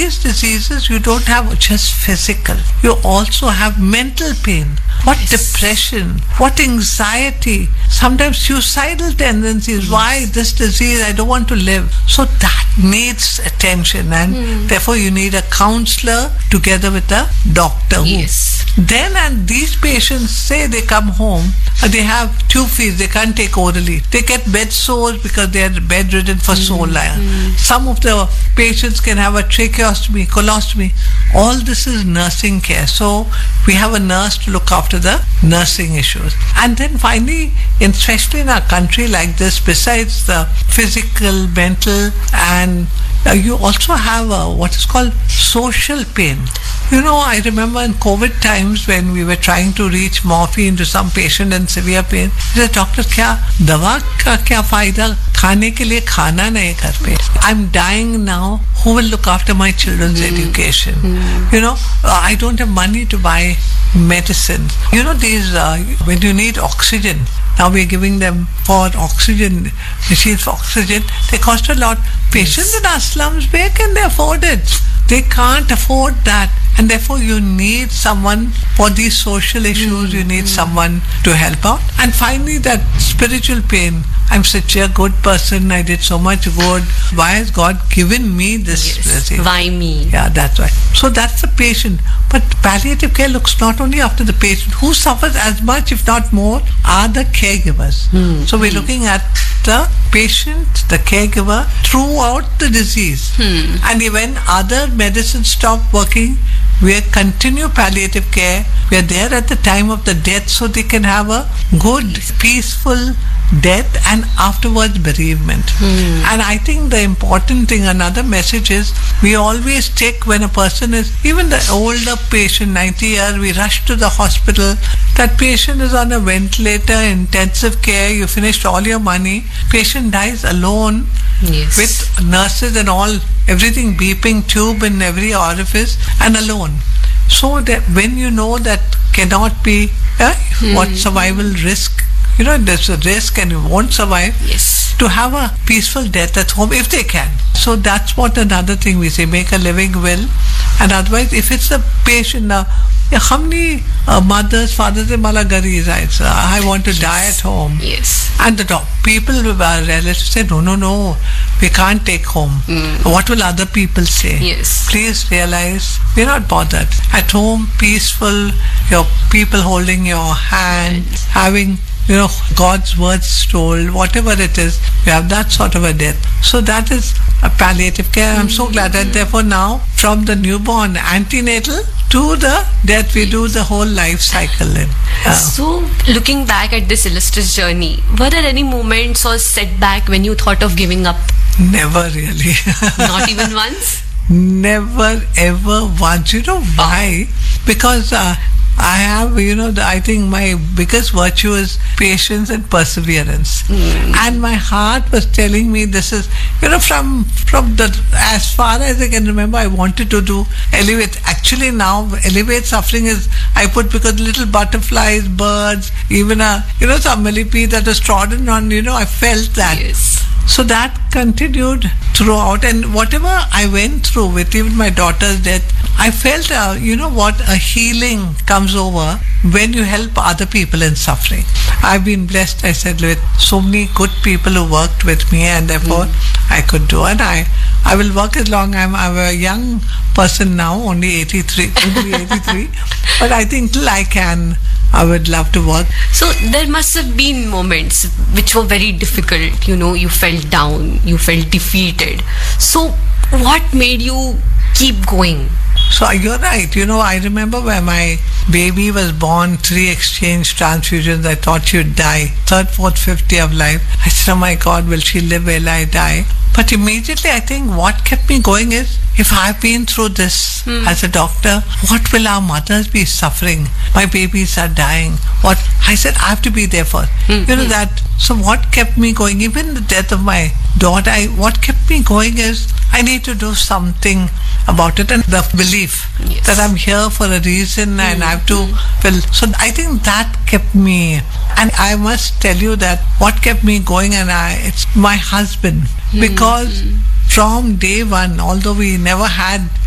these diseases, you don't have just physical. You also have mental pain. What depression, what anxiety, sometimes suicidal tendencies. Why this disease? I don't want to live. So that needs attention, and therefore you need a counselor together with a doctor. Yes. Then, and these patients say they come home, they have tube feeds, they can't take orally. They get bed sores because they are bedridden for so long. Some of the patients can have a tracheostomy, colostomy. All this is nursing care. So we have a nurse to look after the nursing issues. And then finally, especially in a country like this, besides the physical, mental, and you also have what is called social pain. You know, I remember in COVID times when we were trying to reach morphine to some patient in severe pain, he said, "Doctor, क्या दवा का क्या फायदा? खाने के लिए खाना नहीं घर पे. I'm dying now. Who will look after my children's education? You know, I don't have money to buy medicine. You know, these when you need oxygen. Now we're giving them for oxygen, machines for oxygen. They cost a lot. Patients in our slums, where can they afford it? They can't afford that. And therefore you need someone for these social issues. You need someone to help out. And finally, that spiritual pain. I'm such a good person. I did so much good. Why has God given me this blessing? Why me? Yeah, that's right. So that's the patient. But palliative care looks not only after the patient. Who suffers as much, if not more, are the caregivers. So we're looking at the patient, the caregiver, throughout the disease. And when other medicines stop working, we continue palliative care. We are there at the time of the death so they can have a good, peaceful death and afterwards bereavement. And I think the important thing, another message is, we always take when a person is, even the older patient, 90 years, we rush to the hospital. That patient is on a ventilator, intensive care, you finished all your money, patient dies alone with nurses and all, everything beeping, tube in every orifice, and alone. So that when you know that cannot be what survival risk, you know, there's a risk and you won't survive, to have a peaceful death at home if they can. So that's what another thing we say, make a living will. And otherwise, if it's the patient, how many mothers, fathers in Malagari writes, I want to die at home. And the people, relatives say, no, we can't take home. What will other people say? Please realize, we're not bothered. At home, peaceful, your people holding your hand, having, you know, God's words told, whatever it is, we have that sort of a death. So that is a palliative care. I'm so glad that therefore now, from the newborn, antenatal, to the death, we do the whole life cycle. So, looking back at this illustrious journey, were there any moments or setback when you thought of giving up? Never really. Not even once? Never ever once. You know why? Because I have, you know, I think my biggest virtue is patience and perseverance. And my heart was telling me this is, you know, from the, as far as I can remember, I wanted to do Elevate. Actually now, Elevate suffering is, I put because little butterflies, birds, even some millipede that was trodden on, you know, I felt that. So that continued throughout, and whatever I went through with even my daughter's death, I felt, a healing comes over when you help other people in suffering. I've been blessed, I said, with so many good people who worked with me, and therefore I could do it. I will work as long. I'm a young person now, only 83, but I think till I can, I would love to work. So there must have been moments which were very difficult. You know, you felt down, you felt defeated. So what made you keep going? So you're right. You know, I remember when my baby was born, 3 exchange transfusions, I thought she'd die. 3rd, 4th, 5th day of life. I said, oh my God, will she live, will I die? But immediately I think what kept me going is, if I've been through this as a doctor, what will our mothers be suffering? My babies are dying. What? I said, I have to be there for. You know that. So what kept me going? Even the death of my daughter, what kept me going is, I need to do something about it, and the belief that I'm here for a reason and I have to fill. So I think that kept me. And I must tell you that what kept me going, and it's my husband, because from day one, although we never had